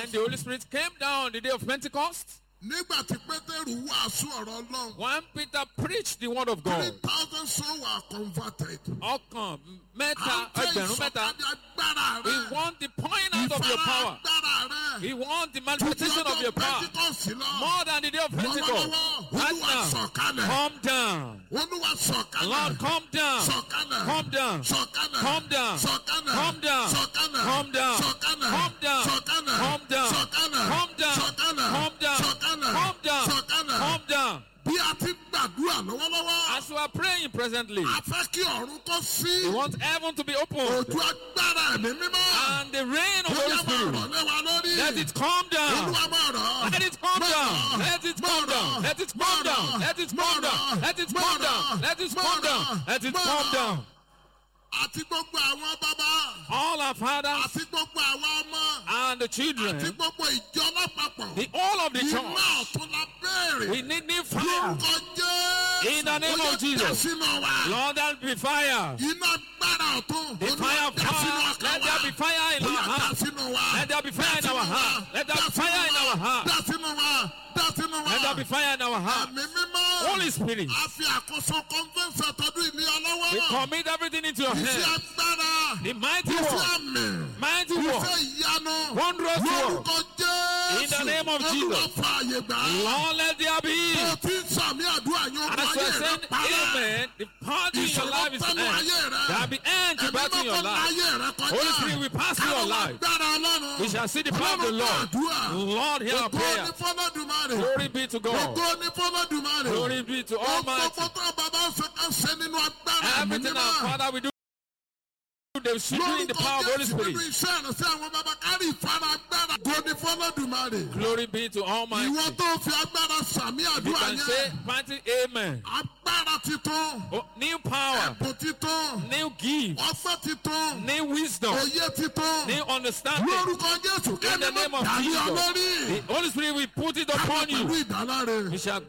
When the Holy Spirit came down on the day of Pentecost, nígbà tí Pétérù wàásù ọ̀rọ̀ Ọlọ́run, when Peter preached the word of God, 3,000 souls were converted. ọkàn mẹ́ta, ẹgbẹ̀rún mẹ́ta, agbára we rẹ̀. want the pouring out of your power. Agbára rẹ̀. We want the manifestation of your power more than the day of Pentecost. Right now, calm down. Olúwa sọ̀kalẹ̀. Lord, calm down. Sọ̀kalẹ̀. Calm down. Sọ̀kalẹ̀. Calm down. Sọ̀kalẹ̀. Calm down. Sọ̀kalẹ̀. Calm down. Sọ̀kalẹ̀. Calm down. Sọ̀kalẹ̀. Calm down. Sọ̀kalẹ̀. Calm down. Sọ̀kalẹ̀. Calm down. Sọ̀kalẹ̀. Calm down. Sọ̀kalẹ̀. Calm down. Bí a ti gbàdúrà lọ́wọ́lọ́wọ́. As we are praying presently, A fẹ́ kí ọ̀run kó sí. we want heaven to be open Òjò agbára ẹ̀mí mímọ́. and the rain of the Bóyá Holy máa Spirit. rọ̀ lé wa lórí. Let it calm down. Olúwa máa rọ̀. Let it calm down. Let it calm down. Let it calm down. Let it calm down. Let it calm down. Let it calm down. Let it calm down. Àti gbogbo àwọn bàbá. All our fathers Àti gbogbo àwọn ọmọ. and the Àti children, gbogbo ìjọ lápapọ̀. the all of the Iná church, ọ̀tún la béèrè. we need new fire. Lórúkọ Jésù. In the name of Ó yẹ Jesus. dá sínú wa. Lord, there be fire. Iná agbára ọ̀tún. The fire of Olúwa dá sínú power. ọkàn Let wa. there be fire in Ó our yẹ dá heart. sínú wa. Let there be fire in our heart. Let there be fire in our heart. Dá sínú wa. Dá sínú wa. Let there be fire in our heart. Ẹ̀mí mímọ́. Holy Spirit, A fi àkóso conference àtọ́dún ìní ọlọ́wọ́. we commit everything into your Iṣẹ́ hands. agbára. The mighty Iṣẹ́ work, àmì. mighty work, Iṣẹ́ ìyanu. wondrous work. Lórúkọ Jésù. In the name of Olúwa Jesus. fààyè gbà á. Lord, let there be. Tó ti ń sàmì àdúrà yín ọmọ As you ayé are rẹ̀ saying parẹ́. amen, the party in your life is end. There will be end to battle in your life. Holy Spirit, we pass through your life. We shall see the power of the Lord. Lord, hear our prayer. Glory be to God. Glory be to Almighty. Everything our Father we do, they should do in the power of the Holy Spirit. Glory be to Almighty. You can say mighty amen. Oh, new power, new gift, new wisdom, new understanding. In the name of Jesus, the Holy Spirit will put it upon you. We shall